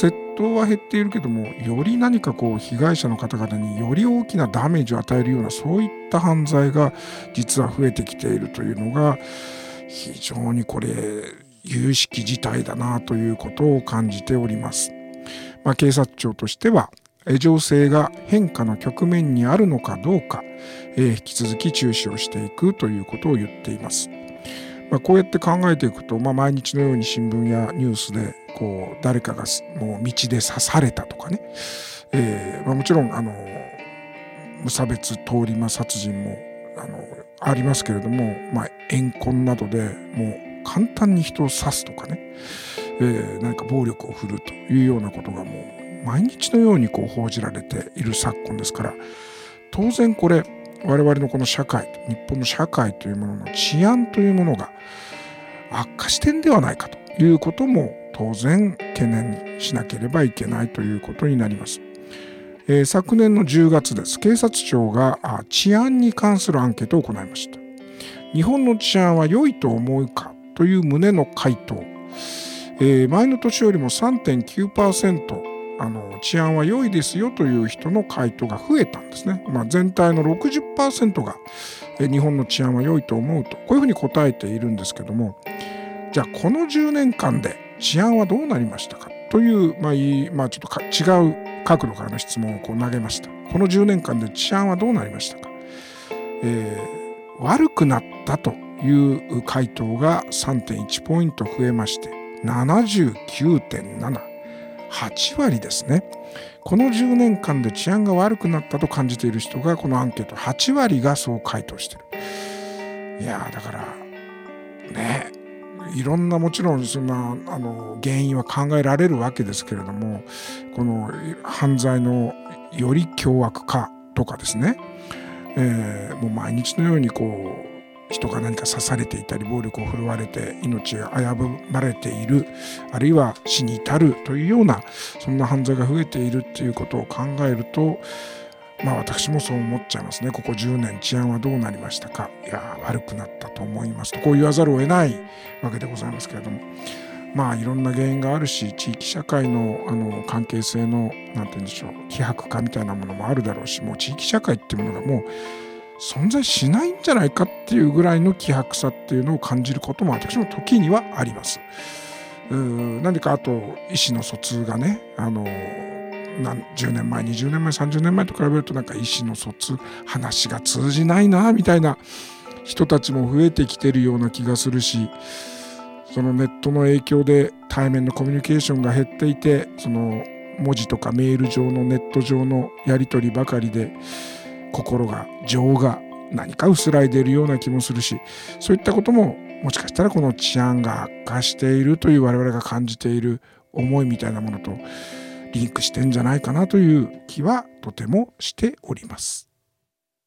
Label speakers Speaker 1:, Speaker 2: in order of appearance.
Speaker 1: 窃盗は減っているけども、より何か被害者の方々により大きなダメージを与えるような、そういった犯罪が実は増えてきているというのが、非常にこれ有識事態だなということを感じております。警察庁としては情勢が変化の局面にあるのかどうか、引き続き注視をしていくということを言っています。こうやって考えていくと、毎日のように新聞やニュースで誰かがもう道で刺されたとかね、もちろん無差別通り魔殺人もありますけれども、怨恨などでもう簡単に人を刺すとかね、何か暴力を振るうというようなことがもう毎日のように報じられている昨今ですから、当然これ我々のこの社会、日本の社会というものの治安というものが悪化してんではないかということも当然懸念しなければいけないということになります。昨年の10月です。警察庁が治安に関するアンケートを行いました。日本の治安は良いと思うかという旨の回答、前の年よりも 3.9%治安は良いですよという人の回答が増えたんですね。全体の 60% が日本の治安は良いと思うと、こういうふうに答えているんですけども、じゃあこの10年間で治安はどうなりましたかという、ちょっと違う角度からの質問を投げました。この10年間で治安はどうなりましたか。悪くなったという回答が 3.1 ポイント増えまして 79.7、8割ですね。この10年間で治安が悪くなったと感じている人が、このアンケート8割がそう回答している。いやだからね、いろんなもちろんそんな原因は考えられるわけですけれども、この犯罪のより凶悪化とかですね、もう毎日のように人が何か刺されていたり暴力を振るわれて命が危ぶまれている、あるいは死に至るというような、そんな犯罪が増えているということを考えると、私もそう思っちゃいますね。ここ10年治安はどうなりましたか。いや悪くなったと思いますと、こう言わざるを得ないわけでございますけれども、いろんな原因があるし、地域社会の関係性のなんて言うんでしょう、希薄化みたいなものもあるだろうし、もう地域社会っていうものがもう存在しないんじゃないかっていうぐらいの希薄さっていうのを感じることも私も時にはあります。何かあと意思の疎通がね、10年前20年前30年前と比べると、なんか意思の疎通、話が通じないなみたいな人たちも増えてきてるような気がするし、そのネットの影響で対面のコミュニケーションが減っていて、その文字とかメール上のネット上のやり取りばかりで情が何か薄らいでいるような気もするし、そういったことももしかしたらこの治安が悪化しているという我々が感じている思いみたいなものとリンクしてんじゃないかなという気はとてもしております。